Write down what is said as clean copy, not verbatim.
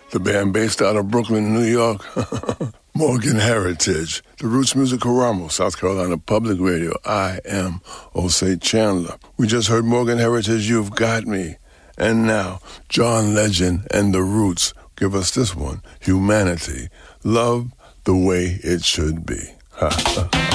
the band based out of Brooklyn, New York. Morgan Heritage, the Roots Music Caramo, South Carolina Public Radio. I am Osei Chandler. We just heard Morgan Heritage, You've Got Me. And now, John Legend and the Roots give us this one, Humanity, Love the Way It Should Be. Ha, ha, ha.